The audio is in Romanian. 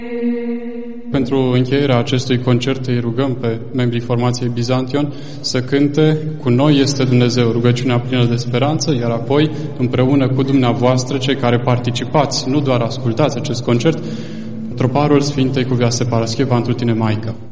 Pentru încheierea acestui concert îi rugăm pe membrii formației Bizantion să cânte Cu noi este Dumnezeu, rugăciunea plină de speranță, iar apoi, împreună cu dumneavoastră, cei care participați, nu doar ascultați acest concert, troparul Sfintei Cuvioase Parascheva întru tine, Maică.